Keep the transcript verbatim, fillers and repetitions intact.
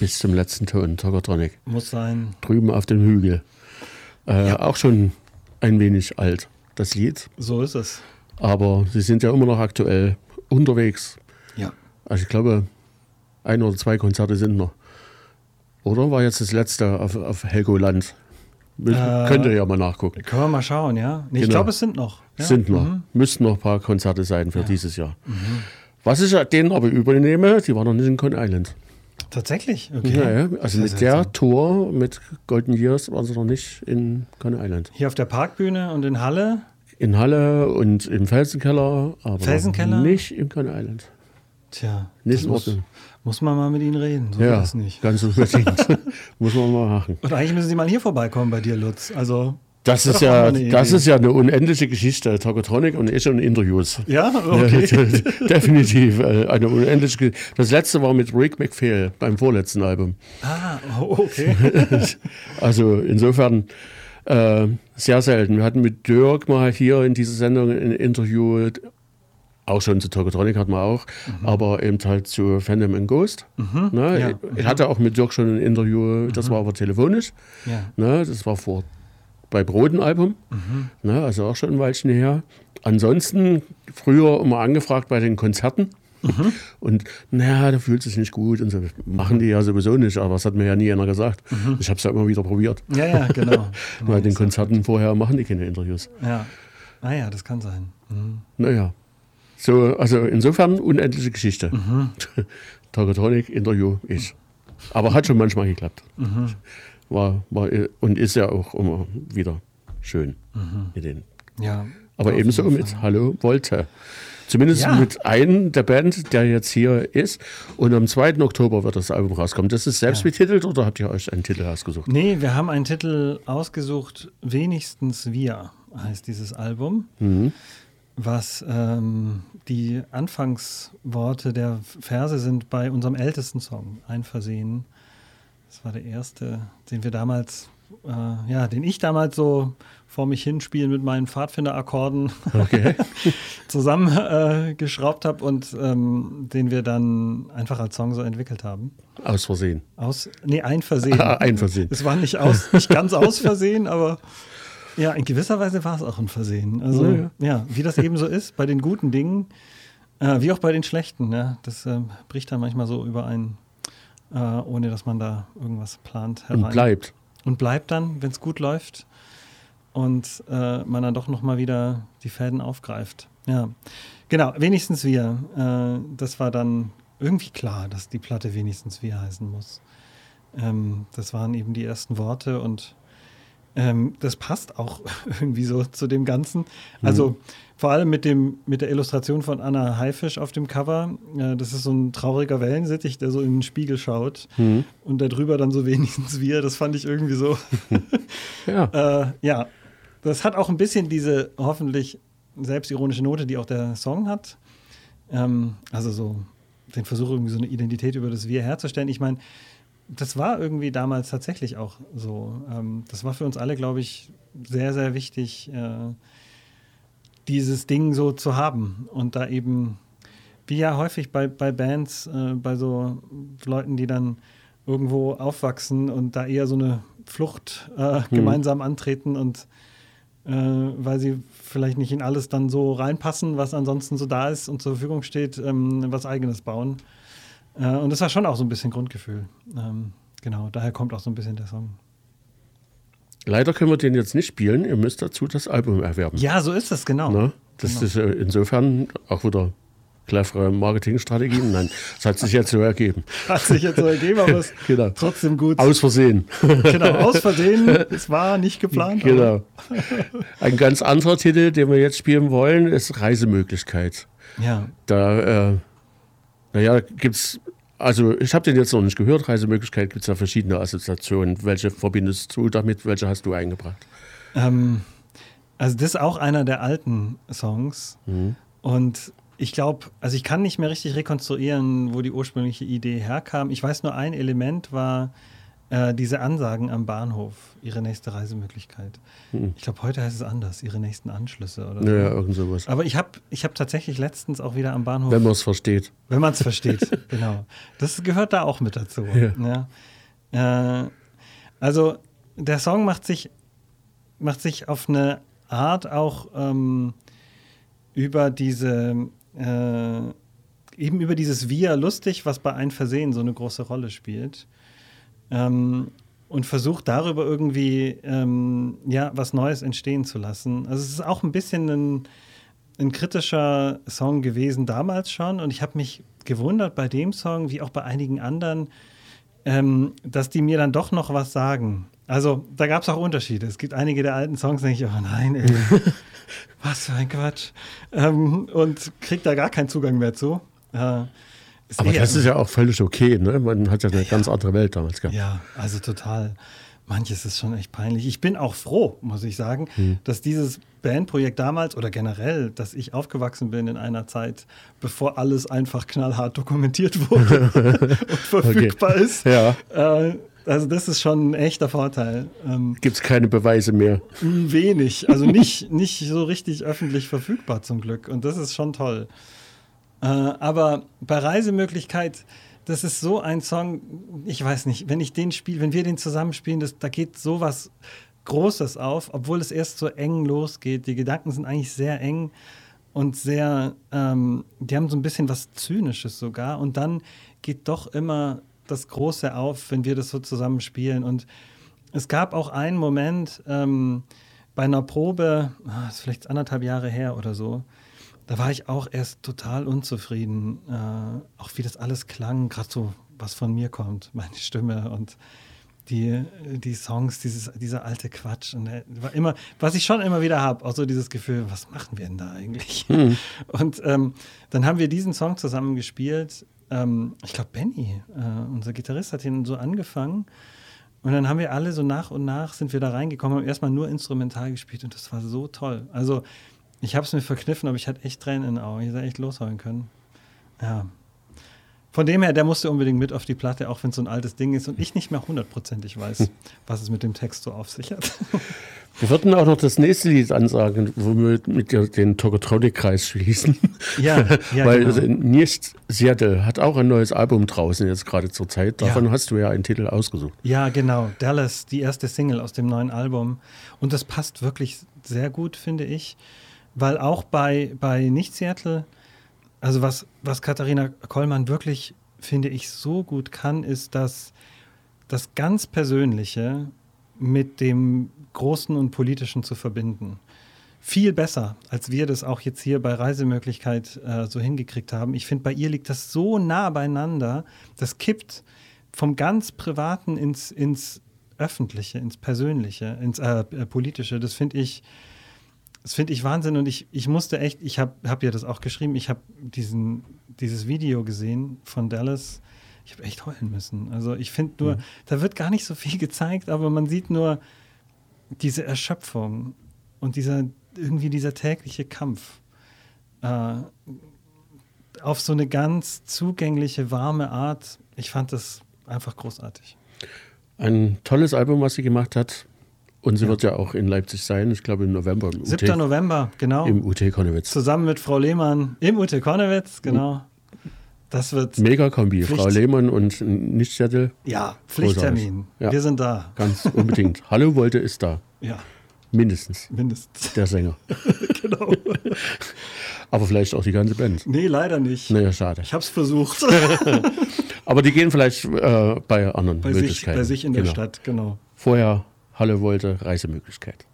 bis zum letzten Ton, Tokotronic. Muss sein. Drüben auf dem Hügel. Äh, ja. Auch schon ein wenig alt, das Lied. So ist es. Aber sie sind ja immer noch aktuell unterwegs. Ja. Also ich glaube, ein oder zwei Konzerte sind noch. Oder war jetzt das letzte auf, auf Helgoland? Äh, Könnt ihr ja mal nachgucken. Können wir mal schauen, ja? Nee, ich genau. glaube, es sind noch. Ja? Sind noch. Mhm. Müssten noch ein paar Konzerte sein für ja. dieses Jahr. Mhm. Was ich denen aber übernehme, die waren noch nicht in Coney Island. Tatsächlich? Okay. Ja, ja. Also mit der seltsam. Tour, mit Golden Years, waren sie noch nicht in Coney Island. Hier auf der Parkbühne und in Halle? In Halle und im Felsenkeller, aber Felsenkeller? nicht im Coney Island. Tja, nicht in muss, Ordnung. Muss man mal mit ihnen reden, so ja, ist nicht. Ganz unbedingt. Muss man mal machen. Und eigentlich müssen sie mal hier vorbeikommen bei dir, Lutz. Also, das ist, ja, das ist ja eine unendliche Geschichte, Tokotronic und ich und Interviews. Ja, okay. Definitiv eine unendliche Geschichte. Das letzte war mit Rick McPhail beim vorletzten Album. Ah, okay. Also insofern äh, sehr selten. Wir hatten mit Dirk mal hier in dieser Sendung ein Interview. Auch schon zu Tokotronic hatten wir auch, mhm. aber eben halt zu Phantom and Ghost. Mhm. Ne? Ja. Ich, ich hatte auch mit Dirk schon ein Interview, das mhm. war aber telefonisch. Ja. Ne? Das war vor bei Broden-Album, mhm. ne? Also auch schon ein Weilchen her. Ansonsten früher immer angefragt bei den Konzerten. Mhm. Und naja, da fühlt es sich nicht gut und so. Machen die ja sowieso nicht, aber das hat mir ja nie einer gesagt. Mhm. Ich habe es ja immer wieder probiert. Ja, ja, genau. Bei den Konzerten vorher machen die keine Interviews. Ja, naja, das kann sein. Mhm. Naja. So, also insofern unendliche Geschichte. Mhm. Tokotronic, Interview, ich. Aber hat schon manchmal geklappt. Mhm. War, war und ist ja auch immer wieder schön mhm. mit denen. Ja, aber ebenso mit Hallo Volte. Zumindest ja. mit einem der Band, der jetzt hier ist. Und am zweiten Oktober wird das Album rauskommen. Das ist selbst ja. betitelt oder habt ihr euch einen Titel ausgesucht? Nee, wir haben einen Titel ausgesucht. Wenigstens wir heißt dieses Album. Mhm. Was ähm, die Anfangsworte der Verse sind bei unserem ältesten Song, Ein Versehen. Das war der erste, den wir damals, äh, ja, den ich damals so vor mich hinspielen mit meinen Pfadfinder-Akkorden okay. zusammen äh, geschraubt habe und ähm, den wir dann einfach als Song so entwickelt haben. Aus Versehen? Aus, nee, Ein Versehen. Ah, ein Versehen. Es war nicht, aus, nicht ganz aus Versehen, aber ja, in gewisser Weise war es auch ein Versehen. Also, ja, ja. ja wie das eben so ist, bei den guten Dingen, äh, wie auch bei den schlechten. Ja, das äh, bricht dann manchmal so überein, äh, ohne dass man da irgendwas plant, herein. Und bleibt. Und bleibt dann, wenn es gut läuft und äh, man dann doch nochmal wieder die Fäden aufgreift. Ja, genau, wenigstens wir. Äh, das war dann irgendwie klar, dass die Platte wenigstens wir heißen muss. Ähm, das waren eben die ersten Worte und Ähm, das passt auch irgendwie so zu dem Ganzen. Also mhm. vor allem mit dem mit der Illustration von Anna Haifisch auf dem Cover. Äh, das ist so ein trauriger Wellensittich, der so in den Spiegel schaut. Mhm. Und darüber dann so wenigstens wir. Das fand ich irgendwie so. ja. äh, ja, das hat auch ein bisschen diese hoffentlich selbstironische Note, die auch der Song hat. Ähm, also so den Versuch, irgendwie so eine Identität über das Wir herzustellen. Ich meine, das war irgendwie damals tatsächlich auch so. Ähm, das war für uns alle, glaube ich, sehr, sehr wichtig, äh, dieses Ding so zu haben. Und da eben, wie ja häufig bei, bei Bands, äh, bei so Leuten, die dann irgendwo aufwachsen und da eher so eine Flucht äh, hm. gemeinsam antreten und äh, weil sie vielleicht nicht in alles dann so reinpassen, was ansonsten so da ist und zur Verfügung steht, ähm, was Eigenes bauen. Äh, und das war schon auch so ein bisschen Grundgefühl. Ähm, genau, daher kommt auch so ein bisschen der Song. Leider können wir den jetzt nicht spielen. Ihr müsst dazu das Album erwerben. Ja, so ist es, genau. Na, das genau. ist äh, insofern auch wieder clevere Marketingstrategien. Nein, das hat sich jetzt so ergeben. Hat sich jetzt so ergeben, aber es ist genau. trotzdem gut. Aus Versehen. Genau, aus Versehen. Es war nicht geplant. Genau. Ein ganz anderer Titel, den wir jetzt spielen wollen, ist Reisemöglichkeit. Ja. Da, äh, naja, gibt's, also ich habe den jetzt noch nicht gehört, Reisemöglichkeit, gibt es ja verschiedene Assoziationen. Welche verbindest du damit, welche hast du eingebracht? Ähm, also das ist auch einer der alten Songs. Mhm. Und ich glaube, also ich kann nicht mehr richtig rekonstruieren, wo die ursprüngliche Idee herkam. Ich weiß nur, ein Element war äh, diese Ansagen am Bahnhof, ihre nächste Reisemöglichkeit. Hm. Ich glaube, heute heißt es anders, ihre nächsten Anschlüsse oder so. Ja, irgend sowas. Aber ich habe ich hab tatsächlich letztens auch wieder am Bahnhof... Wenn man es versteht. Wenn man es versteht, genau. Das gehört da auch mit dazu. Ja. Ja. Äh, also der Song macht sich, macht sich auf eine Art auch ähm, über diese... Äh, eben über dieses Wir lustig, was bei Ein Versehen so eine große Rolle spielt. Ähm, und versucht darüber irgendwie ähm, ja, was Neues entstehen zu lassen. Also es ist auch ein bisschen ein, ein kritischer Song gewesen damals schon. Und ich habe mich gewundert bei dem Song, wie auch bei einigen anderen, ähm, dass die mir dann doch noch was sagen. Also da gab es auch Unterschiede. Es gibt einige der alten Songs, da denke ich, oh nein, ey, was für ein Quatsch. Ähm, und kriegt da gar keinen Zugang mehr zu. Äh, Aber das ist ja auch völlig okay, ne? Man hat ja eine ja, ganz andere Welt damals gehabt. Ja, also total. Manches ist schon echt peinlich. Ich bin auch froh, muss ich sagen, hm. dass dieses Bandprojekt damals oder generell, dass ich aufgewachsen bin in einer Zeit, bevor alles einfach knallhart dokumentiert wurde und verfügbar okay. ist. Ja. Äh, also das ist schon ein echter Vorteil. Ähm, Gibt es keine Beweise mehr? Wenig. Also nicht, nicht so richtig öffentlich verfügbar zum Glück. Und das ist schon toll. Äh, aber bei Reisemöglichkeit, das ist so ein Song, ich weiß nicht, wenn ich den spiele, wenn wir den zusammenspielen, das, da geht sowas Großes auf, obwohl es erst so eng losgeht. Die Gedanken sind eigentlich sehr eng und sehr, ähm, die haben so ein bisschen was Zynisches sogar. Und dann geht doch immer das Große auf, wenn wir das so zusammen spielen. Und es gab auch einen Moment ähm, bei einer Probe, das ist vielleicht anderthalb Jahre her oder so, da war ich auch erst total unzufrieden, äh, auch wie das alles klang, gerade so, was von mir kommt, meine Stimme und die, die Songs, dieses, dieser alte Quatsch. Und war immer, was ich schon immer wieder habe, auch so dieses Gefühl, was machen wir denn da eigentlich? Mhm. Und ähm, dann haben wir diesen Song zusammen gespielt. Ähm, ich glaube, Benny, äh, unser Gitarrist, hat ihn so angefangen. Und dann haben wir alle so nach und nach sind wir da reingekommen, haben erstmal nur instrumental gespielt und das war so toll. Also ich habe es mir verkniffen, aber ich hatte echt Tränen in den Augen. Ich hätte echt losheulen können. Ja. Von dem her, der musste unbedingt mit auf die Platte, auch wenn es so ein altes Ding ist und ich nicht mehr hundertprozentig weiß, was es mit dem Text so auf sich hat. Wir würden auch noch das nächste Lied ansagen, wo wir mit den Tokotronic-Kreis schließen. Ja, ja weil genau. Nist Seattle hat auch ein neues Album draußen jetzt gerade zur Zeit. Davon ja. hast du ja einen Titel ausgesucht. Ja, genau. Dallas, die erste Single aus dem neuen Album. Und das passt wirklich sehr gut, finde ich. Weil auch bei, bei Nicht Seattle, also was, was Katharina Kollmann wirklich, finde ich, so gut kann, ist, dass das ganz Persönliche mit dem Großen und Politischen zu verbinden. Viel besser, als wir das auch jetzt hier bei Reisemöglichkeit äh, so hingekriegt haben. Ich finde, bei ihr liegt das so nah beieinander, das kippt vom ganz Privaten ins, ins Öffentliche, ins Persönliche, ins äh, Politische. Das finde ich Das finde ich Wahnsinn und ich, ich musste echt, ich habe hab ja das auch geschrieben, ich habe diesen dieses Video gesehen von Dallas, ich habe echt heulen müssen. Also ich finde nur, mhm. da wird gar nicht so viel gezeigt, aber man sieht nur diese Erschöpfung und dieser irgendwie dieser tägliche Kampf äh, auf so eine ganz zugängliche, warme Art. Ich fand das einfach großartig. Ein tolles Album, was sie gemacht hat. Und sie ja. wird ja auch in Leipzig sein, ich glaube im November. Im siebter November, genau. Im U T Konnewitz. Zusammen mit Frau Lehmann im U T Konnewitz, genau. Das wird Mega-Kombi, Frau Lehmann und Nicht-Seattle. Ja, Pflichttermin. Ja. Wir sind da. Ganz unbedingt. Hallo Wolte ist da. Ja. Mindestens. Mindestens. Der Sänger. Genau. Aber vielleicht auch die ganze Band. Nee, leider nicht. Naja, schade. Ich hab's versucht. Aber die gehen vielleicht äh, bei anderen bei Möglichkeiten. Sich, bei sich in der genau. Stadt, genau. Vorher Hallo Wolte, Reisemöglichkeit.